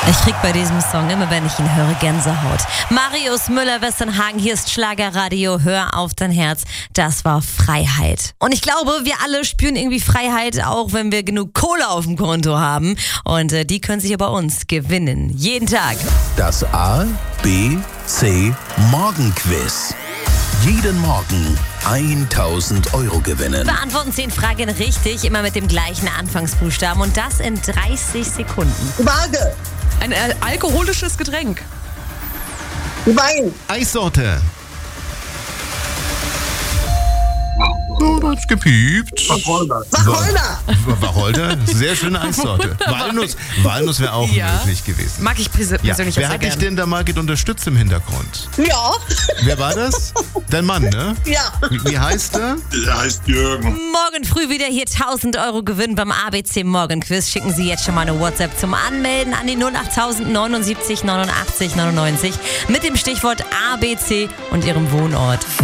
Ich krieg bei diesem Song immer, wenn ich ihn höre, Gänsehaut. Marius Müller-Westernhagen, hier ist Schlagerradio, hör auf dein Herz. Das war Freiheit. Und ich glaube, wir alle spüren irgendwie Freiheit, auch wenn wir genug Kohle auf dem Konto haben. Und die können sich ja bei uns gewinnen. Jeden Tag. Das A, B, C Morgenquiz. Jeden Morgen 1.000 € gewinnen. Beantworten 10 Fragen richtig, immer mit dem gleichen Anfangsbuchstaben. Und das in 30 Sekunden. Waage. Ein alkoholisches Getränk. Wein. Eissorte. So, du hast gepiept. Wacholder. Wacholder, sehr schöne Eissorte. Walnuss wäre auch möglich gewesen. Mag ich persönlich auch Wer sehr hat dich gern. denn da mal unterstützt im Hintergrund? Ja. Wer war das? Dein Mann, ne? Ja. Wie heißt er? Der heißt Jürgen. Morgen früh wieder hier 1.000 € Gewinn beim ABC Morgenquiz. Schicken Sie jetzt schon mal eine WhatsApp zum Anmelden an die 08000 79 89 99 mit dem Stichwort ABC und Ihrem Wohnort.